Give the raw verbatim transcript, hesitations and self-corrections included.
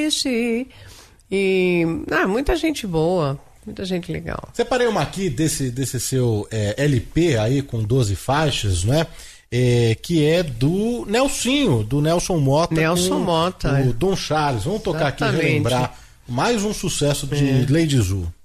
E ah, muita gente boa, muita gente legal. Separei uma aqui desse, desse seu é, L P aí com doze faixas, né? É, que é do Nelsinho, do Nelson Mota. Nelson com Mota. O Dom Charles. Vamos tocar Exatamente. Aqui e relembrar mais um sucesso de é. Lady Zu.